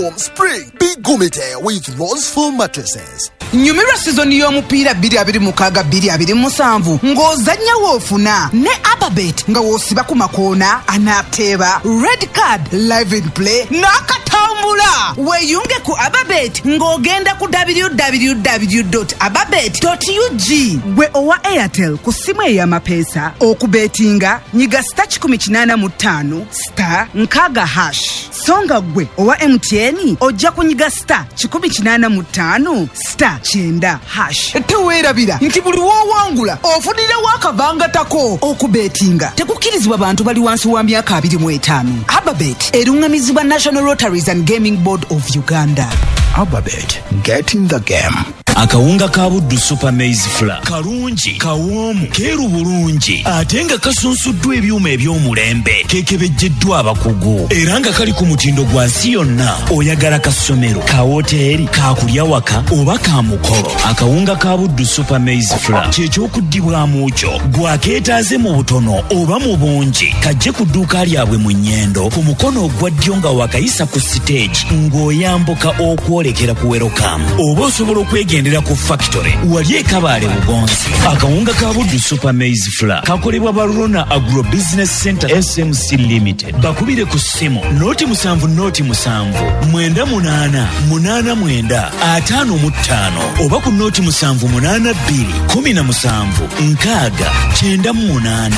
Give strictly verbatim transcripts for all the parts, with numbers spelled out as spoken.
Spring Big Gumite with Roseful mattresses. Nyumira season y'omupiira bbiri abiri mukaaga bbiri abiri musanvu ng'ozannya woofuna ne Ababet nga w'osiba ku makoona anaateeba red card live in play n'akatambula. Weeyunge ku Ababet ng'ogenda ku w w w dot ababet dot u g. Gwe owa Airtel ku ssimu ey'amapeesa okubeetinga nyiga star kikumi kinaana mu ttaano star nkaaga hash. Songa gwe owa M T N ojja kunyiga star kikumi kinaana mu ttaano star chenda hash. Teweerabira nti buli woowangula ofunirawo akabangatako okubeetinga. Tekukkirizibwa bantu bali wansi wa myaka abiri mu etaano. Ababet erungamizibwa National Lotteries and Gaming Board of Uganda. Ababet, get in the game. Akawunga ka Buddu Super Maize Flour kalungi kawoomu keeru bulungi ate nga kasunsuddwa ebyuma eby'omulembe keekebejjeddwa abakugu era nga kali ku mutindo gwa nsi yonna oyagala ka ssomero ka woteeri ka kulya waka oba ka mukolo. Akawunga ka Buddu Super Maize Flour ky'ekyokuddibwamu kyo gwakeetaaze mu butono oba mu bungi kajje ku dduuka lyabwe mu nnyendo ku mukono ogwa ddyo nga wakayisa ku stage ng'oyambuka okwolekera ku Welcome oba osobola okwegendera ku factory wali e Kabale Bugonzi. Akawunga ka Buddu Super Maize Flour kakolebwa ba Rona Agro Business Center S M C Limited. Bakubire ku ssimu noti musanvu noti musanvu mwenda munaana munaana mwenda ataano mu ttaano oba ku noti musanvu munaana bbiri kumi na musanvu nkaaga kyenda mu munaana.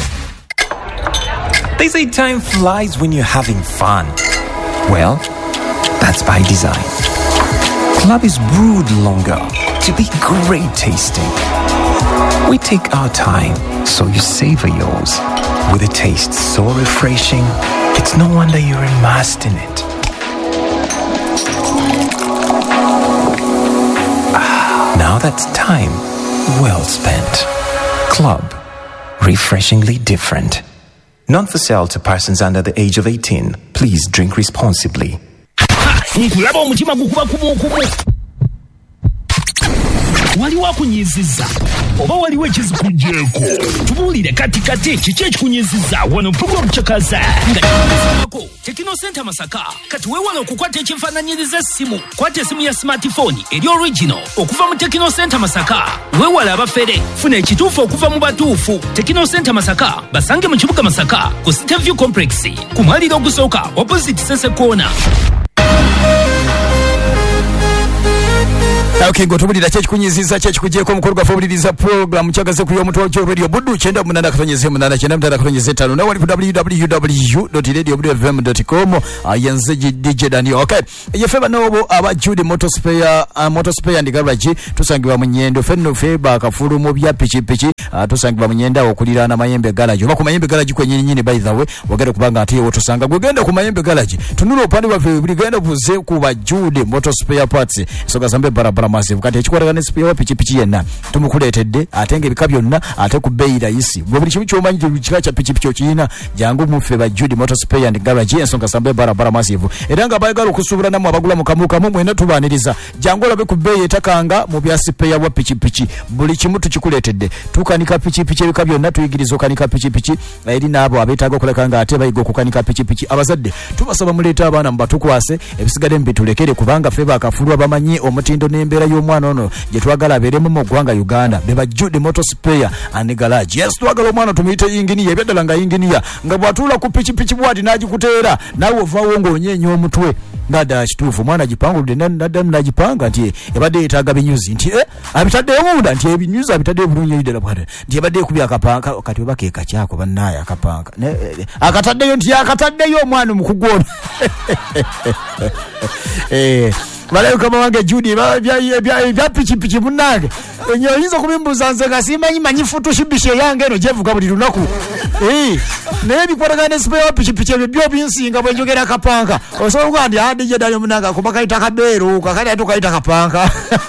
They say time flies when you're having fun. Well, that's by design. Club is brewed longer to be great tasting. We take our time, so you savor yours. With a taste so refreshing, it's no wonder you're immersed in it. Ah, now that's time well spent. Club, refreshingly different. Not for sale to persons under the age of eighteen. Please drink responsibly. Nkulaba omutima gukuba kumukumu. Waliwo akunyizizza oba waliwo ekizikugyeko tubuulire kati kati kiki ekikunyizizza wano program kyakaza nga kinyizizako Tekino Center Masaka kati weewala okukwata ekifaananyiriza essimu. Kwata essimu ya smartphone eri original okuva mu Tekino Center Masaka. Weewala abafere funa ekituufu okuva mu batuufu. Tekino Center Masaka basange mu kibuga Masaka ku City View Complex ku mwaliro ogusooka opposite Sese Corner. Okay, go tubulira kye kikunyiziza kye kikugyeko omukolo gwa fobuliriza program kyagaze ku yomuto kyo radio Buddu kyenda munana katonyeze munana kyenda mutana katonyeze tano na wali ku w w w dot radio w f m dot com ayenze D J Daniel. Okay, yefeba nobo aba Jude Motor Spare uh, Motor Spare and Garage tusangibwa mu Nyendo fenno feba kafulu mu bya pichi pichi uh, tusangibwa mu Nyenda okulira na Mayembe Garage oba ku Mayembe Garage kwenye nyine by the way wagenda kubanga ati wo tusanga gwegenda ku Mayembe Garage tunulo upande wa buli genda buze ku ba Jude Motor Spare Parts soga zambe barabara massive kati ekikwatagana ne spare pichi pichi yenna tumukuleetedde atenge bika byonna ate ku bbeeyi layisi bwe buli kimu kyomanyi kika kya pichi pichi okiyina jangu mufe ba Jude Motor Spare and Garage ensonga sambe barabara massive era nga bayagala okusubula namwe abagula mu kamuka mu mwena tubaniriza jangu olabe ku bbeeyi etakanga mu bya spare wa pichi pichi buli kimu tukikuleetedde tukanika pichi pichi ebika byonna tuyigiriza okanika pichi pichi eri nabo abetaaga okulekanga ate bayiga okukanika pichi pichi abazadde tubasaba muleeta abaana mbatukwase ebisigadde mbitulekere kubanga feba akafulwa bamanyi omutindo n'embeera y'omwana ono gye twagala abeeremu mu ggwanga Uganda beba Jude Motor Spare and Garage. Yes, twagala omwana tumuyite inginiya ebyadala nga inginiya nga bwatuula ku pichi pichi bwati n'agikuteera nawe ovaawo ng'onyeenya omutwe ngada kituufu mwana gipanguludde naddamu n'agipanga nti ebadde yeetaaga binyuzi nti eh abitaddeyo munda nti ebinyuzi abitaddeyo bulungi ddala bwati nti ebadde ekubya akapanga kati oba keeka kyako bannaye akapanga akataddeyo nti akataddeyo omwana omukugu ono eh Wale kama wange Judy bya bya bya pichi pichi munange enyo yizo kubimbuza nze ngasimanyi manyi photoshop yange no jevuga buli lunaku eh nebi kwatagane spare pichi pichi byo binsinga bwenjogera kapanga osobola ndi adi je dali munanga kubaka itaka bero kakali atokaita kapanga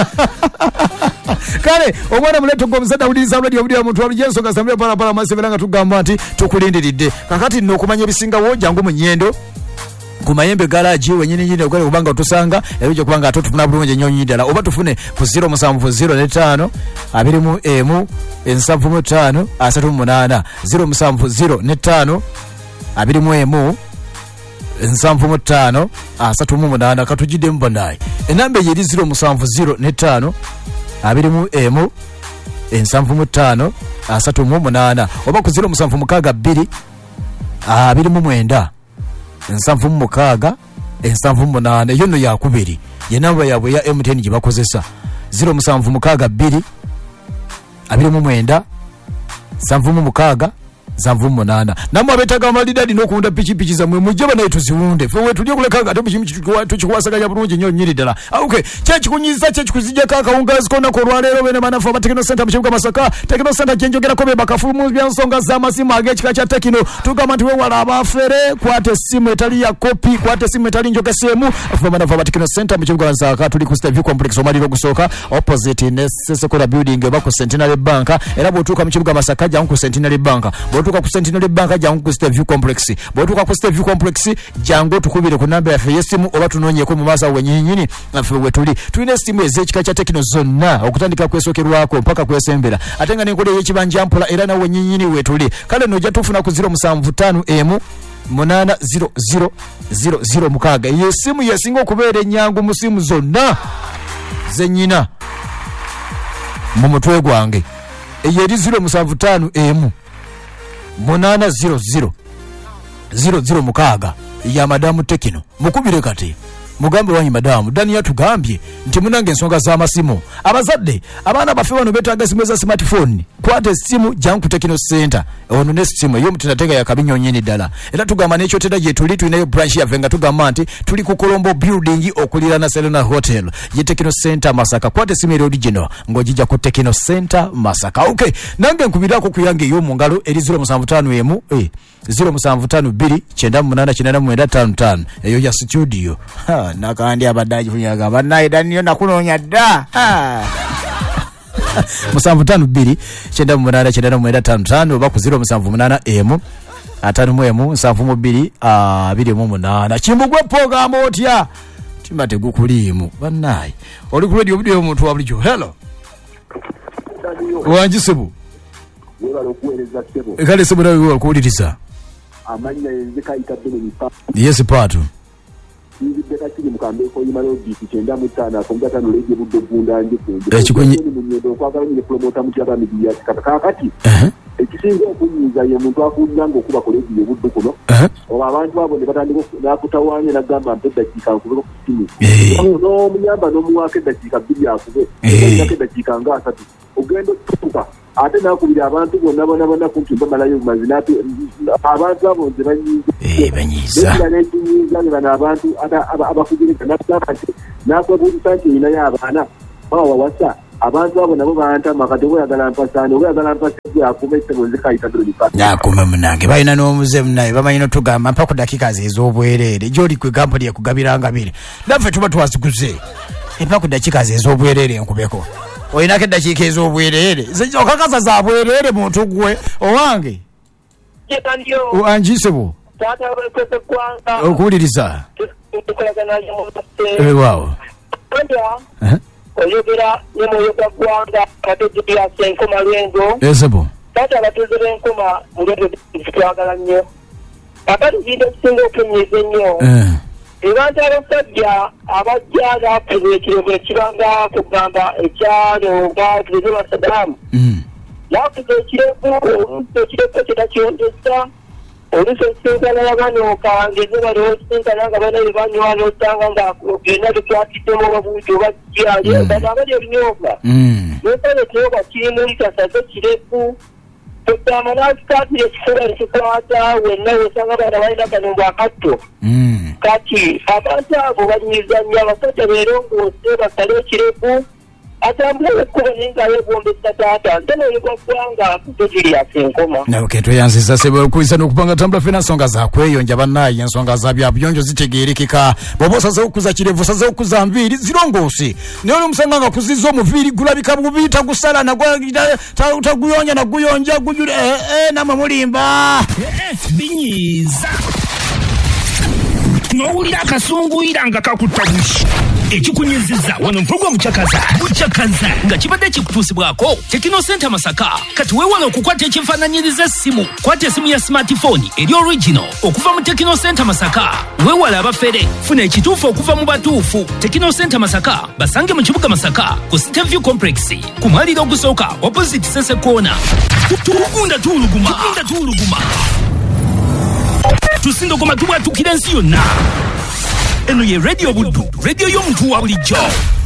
kale omwana muleto ngomzada uliza radio video muntu wabijenso ngasambe para para masebelanga tugamba ati tukulindiridde kakati no kumanya bisinga woja ngo mu Nyendo ku Mayembe Garage wenyine nyine okole kubanga otusanga ebije kubanga atotufuna bulungi nyonyi ddala oba tufune ku zero musanvu zero ne ttaano abiri mu emu ensavu mu ttaano asatu mu munaana zero musanvu zero ne ttaano abiri mu emu nsanvu mu ttaano asatu mu munaana katujidde mbandayi enamba yeri zero musanvu zero ne ttaano abiri mu emu ensanvu mu ttaano asatu mu munaana oba ku zero musanvu mukaaga bbiri abiri mu mwenda ensanvu mu mukaaga ensanvu mu munaana eyo nno yakubiri ye namba yaabwe ya M T N gye bakozesa zero musanvu mukaaga bbiri abiri mu mwenda ensanvu mu mukaaga nsanvu mu munaana namwe abetaga amalidadi n'okunda pikipiki zammwe mujje banaye tuziwunde fe we tulye kuleka ate mukimu tukikwasaganya bulungi nnyo nnyini ddala okay kyekikunyiza kyekikuzijjako akawunga zikonako olwaleero bene banafu aba Tekino Center mu kibuga Masaka Tekino Center gyenjogerako be bakafu mu byensonga z'amasimu ag'ekika kya Tekino tugamba nti wewala abafere kwata essimu etali ya kopi kwata essimu etali njogeseemu afuba banafu aba Tekino Center mu kibuga Masaka tuli ku State View Complex omaliro gusooka opposite ne Sesekola building oba ku Centenary Bank era bw'otuuka mu kibuga Masaka jangu ku Centenary Bank bw'otuuka ku Centenary Bank jangu ku State View Complex bw'otuuka ku State View Complex jangu tukubire ku namba yaffe y'essimu oba tunoonyeeko mu maaso awo nyinyini naffe we tuli tulina essimu ez'ekika kya Tekino zonna okutandika kwesookerwako mpaka kwesembera ate nga n'enkola ey'ekibanja mpola era nawe nyinyini we tuli kale nojja tufuna ku zero musanvu ttaano emu munaana zero zero zero zero mukaaga eyo essimu yesinga okubeera ennyangu mu ssimu zonna zennyina mu mutwe gwange eyo eri zero musanvu ttaano emu munaana zero zero zero zero mukaaga ya madamu Tekino mukubire kati mugambe wanyi madamu dani yatugambye nti munange ensonga z'amasimu abazadde abaana baffe bano beetaaga simu za smartphone kwata essimu jangu ku Tekino Center ono ne essimu eyo mutinatega yakabinyonyeni ddala era tugamba n'ekyotera gye tuli tulinayo branch yaffe nga tugamba nti tuli ku Colombo building okuliraana Serena Hotel ye Tekino Center Masaka kwata essimu eri original ng'ogijja ku Tekino Center Masaka okay nange nkubirako ku yange ey'omu ngalo eri zero musanvu ttaano emu eh zero musanvu ttaano bbiri kyenda mu munaana kyenda mu mwenda ttaano ttaano eyo ya studio ha nakandi abaddaji funyaga bannaye daniyo nakunoonya dda musanvu ttaano bbiri kyenda mu munaana kyenda mu mwenda ttaano ttaano oba ku zero musanvu munaana emu ataano mu emu nsanvu mu bbiri abiri mu munaana kimbugwe pogamba otya timba tegukuliimu bannaye oli ku radio budiyo omuntu wa bulijjo hello wanjisibu kale sebo nawe wakuwuliriza amanya yenzeka itabene nipa yes paatu ndi beka kiri mukambe ko yimalo biti kyenda mutana akomba tano leje budde bunda nje ekikunyi munyedo kwagala ni promoter mu kyaba midiya kata kati eh ekisinga okunyiza ye muntu akulira ngo kuba koleji budde kuno oba abantu abo ne batandika nakutawanya na gamba mpedda kika kubeko kusini no munyamba no muwake dakika bbiri akube dakika dakika nga asatu ogendo tuka ate nakubira abantu bonna bonna bonna kumpi bamalayo mazinati abantu abo nze banyiza eh banyiza banyiza bana abantu abakugirika nakati nakwebulisa nti ina y'abaana bawa wasa abantu abo nabo bantama kati oyagala mpasane oyagala mpasane akumese bonzeka itadoli pa nakuma munange balina n'omuze munaye bamanyi notugamba mpaka ku dakika ez'obwereere gyoli kwe gampoli ekugabiranga biri naffe tuba twaziguze mpaka ku dakika ez'obwereere nkubeko olinako eddakiika ez'obwereere okakasa za bwereere muntu gwe owange anjisebo okuwuliriza waawo oyogera ne mwoyo gwa ggwanga katejjudi yase enkoma lwengo esebo taata abatuuze b'enkoma mulwedo twagala nnyo akati kintu ekisinga okunyiiza ennyo ebantu abasajja abajja baakubwa ekirego ekibanga kugamba ekyalo baakubwa ba Saddam baakubwa ekirego oluusi ekirego kye takyondesa oluusi osinkana yabanooka ngeze bali osinkana nga bana bye banywa n'osanga nga byonna bikwatiddemu obabuujo bajja bano abali ebinyobwa nosanga ekinyobwa kirimu litasaze kirefu otamanaasikatire ekifuba nekikwata wenna wesanga bana balina kanongo akatto kati abantu abo banyiza nnyo abasajja beerongoose basale ekirefu atambule ekkubo naye nga yeegombesa taata nte noyigwa ggwanga kutogiri yase enkoma nawe tweyanziza sebe okuyisa n'okupanga tambula fena ensonga zakweyonja bannaye ensonga za byabuyonjo zitegeerekeka bw'oba osazeho okuza kirevu osazeho okuza nviiri zirongoose naye olwomusanga nga kuziza omuviiri gulabika bubi tagusala taguyonja naguyonja gujule namwe mulimba binyiza n'owulira akasunguyira nga kakutta bushi ekikunyiziza wano mpulogwa mukyakaza mukyakaza nga kibadde kikutuusibwako Tekino Center Masaka. Kati weewala okukwata ekifaananyiriza essimu. Kwata essimu ya smartphone eri original okuva mu Tekino Center Masaka. Weewala abafere, funa ekituufu okuva mu batuufu. Tekino Center Masaka basange mu kibuga Masaka ku City View Complex ku mwaliro ogusooka opposite Sese Corner. Tugunda tuuluguma tugunda tuuluguma tusindogoma tubwatukira ensi yonna. Eno ye Radio Buddu, radio y'omuntu wa bulijjo.